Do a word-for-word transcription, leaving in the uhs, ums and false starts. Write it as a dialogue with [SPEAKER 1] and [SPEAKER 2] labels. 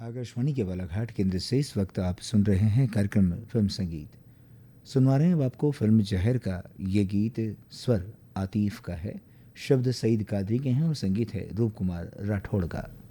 [SPEAKER 1] आकाशवाणी के बालाघाट केंद्र से इस वक्त आप सुन रहे हैं कार्यक्रम फिल्म संगीत। सुनवा रहे हैं अब आपको फिल्म जहर का ये गीत। स्वर आतिफ का है, शब्द सईद कादरी के हैं और संगीत है रूप कुमार राठौड़ का।